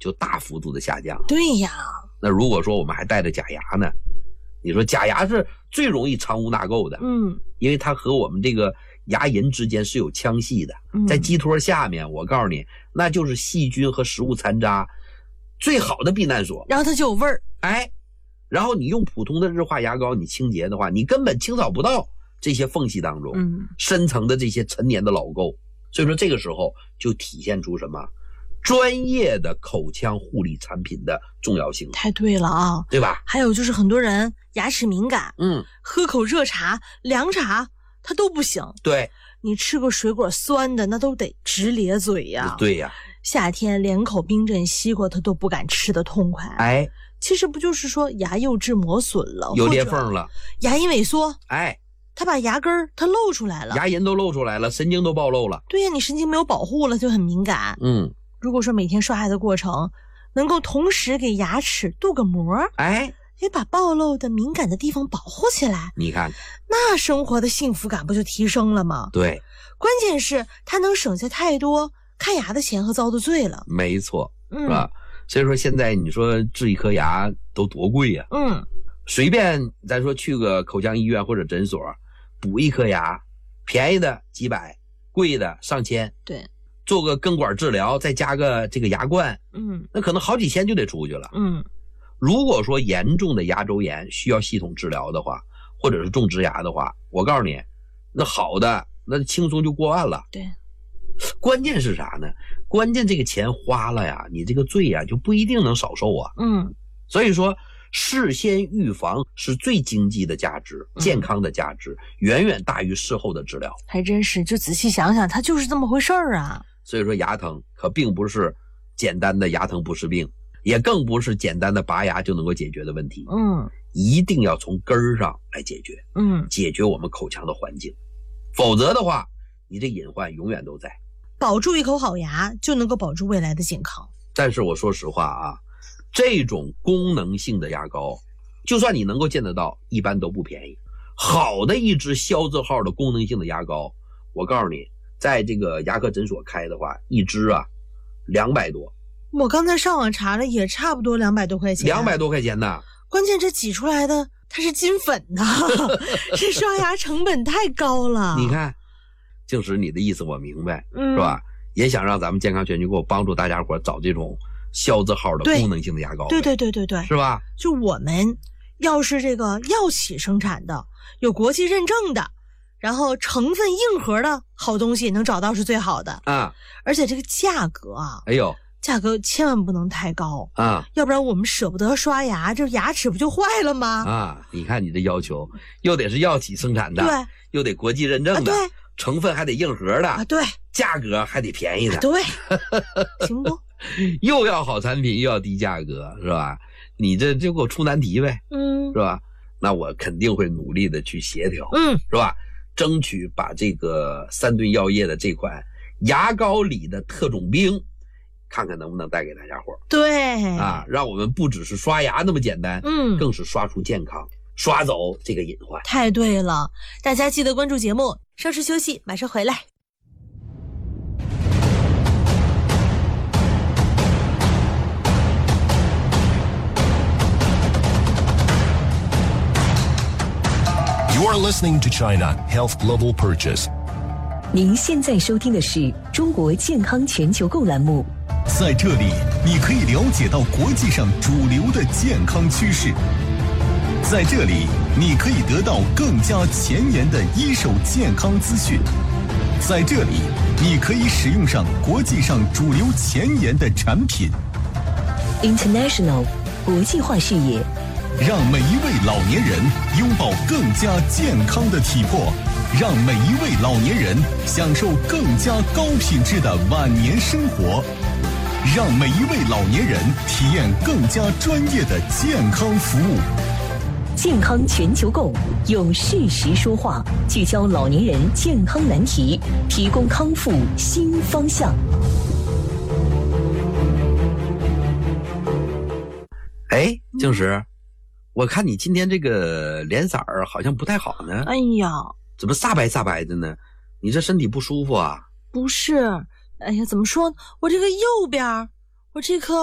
就大幅度的下降。 对呀， 那如果说我们还带着假牙呢，你说假牙是最容易藏污纳垢的，因为它和我们这个牙龈之间是有腔隙的，在基托下面，我告诉你，那就是细菌和食物残渣最好的避难所， 然后它就有味儿。 然后你用普通的日化牙膏你清洁的话，你根本清扫不到这些缝隙当中深层的这些陈年的老垢。所以说这个时候就体现出什么专业的口腔护理产品的重要性。 太对了啊， 对吧？ 还有就是很多人牙齿敏感，喝口热茶凉茶它都不行。 对， 你吃个水果酸的那都得直咧嘴呀。 对呀， 夏天连口冰镇西瓜它都不敢吃得痛快。其实不就是说牙釉质磨损了， 有裂缝了， 牙龈萎缩，它把牙根儿它露出来了， 牙龈都露出来了，神经都暴露了。 对呀，你神经没有保护了就很敏感。如果说每天刷牙的过程能够同时给牙齿镀个膜，也把暴露的敏感的地方保护起来，你看那生活的幸福感不就提升了吗？对，关键是它能省下太多看牙的钱和遭的罪了。没错，是吧？所以说现在你说治一颗牙都多贵呀，随便咱说去个口腔医院或者诊所补一颗牙，便宜的几百，贵的上千。对，做个根管治疗，再加个这个牙冠，那可能好几千就得出去了。如果说严重的牙周炎需要系统治疗的话，或者是种植牙的话，我告诉你，那好的那轻松就过万了。对，关键是啥呢？关键这个钱花了呀，你这个罪呀就不一定能少受啊。所以说事先预防是最经济的价值，健康的价值远远大于事后的治疗。还真是，就仔细想想，它就是这么回事儿啊。所以说牙疼可并不是简单的牙疼不是病，也更不是简单的拔牙就能够解决的问题。一定要从根儿上来解决。解决我们口腔的环境，否则的话你这隐患永远都在。保住一口好牙就能够保住未来的健康。但是我说实话啊，这种功能性的牙膏就算你能够见得到，一般都不便宜。好的一支消字号的功能性的牙膏，我告诉你在这个牙科诊所开的话，一支啊200多。我刚才上网查了，也差不多200多块钱。200多块钱呢，关键这挤出来的它是金粉呐，这刷牙成本太高了。你看静石，你的意思我明白，是吧？也想让咱们健康全球购帮助大家伙找这种消字号的功能性的牙膏。对，是吧？就我们要是这个药企生产的，有国际认证的，然后成分硬核的好东西能找到是最好的啊。而且这个价格啊，价格千万不能太高啊，要不然我们舍不得刷牙，这牙齿不就坏了吗？啊，你看你的要求，又得是药企生产的，对，又得国际认证的，对，成分还得硬核的，啊，对，价格还得便宜的，对，行不？又要好产品又要低价格，是吧？你这就给我出难题呗，是吧？那我肯定会努力的去协调，是吧？争取把这个3吨药业的这款牙膏里的特种兵，看看能不能带给大家伙。对啊，让我们不只是刷牙那么简单，更是刷出健康，刷走这个隐患。太对了，大家记得关注节目，稍事休息，马上回来。 You are listening to China Health Global Purchase。您现在收听的是中国健康全球购栏目。 在这里，你可以了解到国际上主流的健康趋势。在这里，你可以得到更加前沿的一手健康资讯。在这里，你可以使用上国际上主流前沿的产品。 International 国际化视野， 让每一位老年人拥抱更加健康的体魄，让每一位老年人享受更加高品质的晚年生活，让每一位老年人体验更加专业的健康服务。 健康全球购用事实说话，聚焦老年人健康难题，提供康复新方向。 哎，静石，我看你今天这个脸色儿好像不太好呢。哎呀，怎么煞白煞白的呢？你这身体不舒服啊？不是，哎呀，怎么说？我这个右边，我这颗